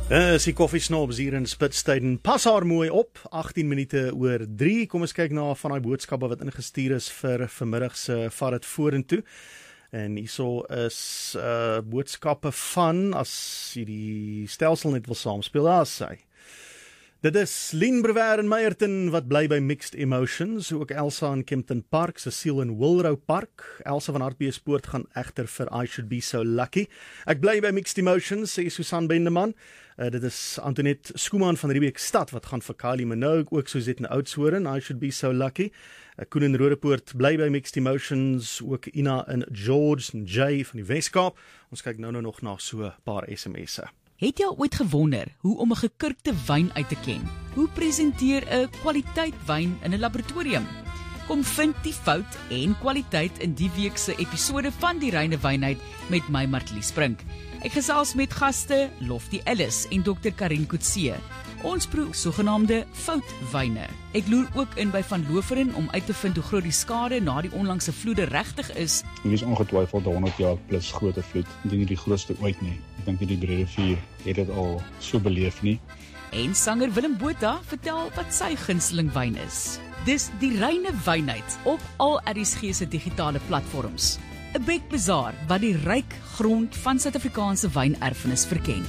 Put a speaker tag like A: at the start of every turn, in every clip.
A: Is die koffiesnobs hier in Spitstein. Pas haar mooi op, 18 minute oor 3. Kom ons kyk na van die boodskappe wat ingestuur is vir vanmiddag se Vat dit vorentoe. En hierso is boodskappe van, as jy die stelsel net wil saamspeel, daar sê. Dit is Lien Brewer en Meyerton wat bly by Mixed Emotions, ook Elsa in Kempton Park, Cecile in Wilrow Park. Elsa van Hartbeespoort gaan egter vir I Should Be So Lucky. Ek bly by Mixed Emotions, sê Susan Bendeman. Dit is Antoinette Schoeman van Riebeek Stad wat gaan vir Kylie Minogue, ook Suzette in Oudtshoorn, I Should Be So Lucky. Koen in Rodepoort bly by Mixed Emotions, ook Ina in George en Jay van die Weskaap. Ons kyk nou nog na so 'n paar SMS'e.
B: Het jy al ooit gewonder hoe om 'n gekurkte wyn uit te ken? Hoe presenteer 'n kwaliteit wyn in 'n laboratorium? Kom vind die fout en kwaliteit in die week se episode van Die Reine Wynheid met my Martlies Sprink. Ek gesels met gaste Lofty Ellis en Dr. Karin Coetzee. Ons proe sogenaamde foutwyne. Ek loer ook in by Van Loferen om uit te vind hoe groot die skade na die onlangse vloede regtig is.
C: Hier is ongetwyfeld 100 jaar plus groot vloed. Ek dink nie die grootste ooit nie. Ek dink die Breederivier het dit al so beleef nie.
B: En sanger Willem Botha vertel wat sy gunsteling wyn is. Dis Die Reine Wynheid op al RSG se digitale platforms. 'n Bekbazaar wat die ryk grond van Suid-Afrikaanse wynerfenis verken.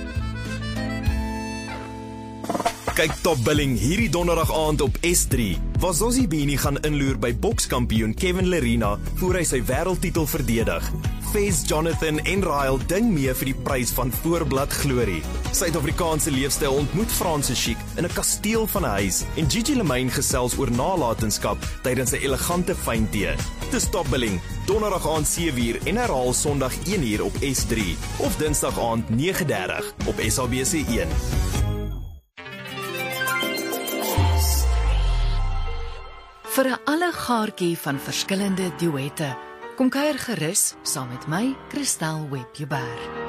D: Kyk Top Billing hierdie donderdag aand op S3, waar Zossie Bini gaan inloer by bokskampioen Kevin Lerena voor hy sy wêreldtitel verdedig. Fez, Jonathan en Ryle ding mee vir die prys van Voorblad Glorie. Suid-Afrikaanse leefstyl ontmoet Franse chic in 'n kasteel van 'n huis en Gigi Lemaine gesels oor nalatenskap tydens 'n elegante fyntee. Dis Top Billing, donderdag aand 7uur en herhaal Sondag 1uur op S3 of Dinsdag aand 9:30 op SABC1.
E: Vir 'n allegaartjie van verskillende duette, kom kuier gerus saam met my, Christel Webber.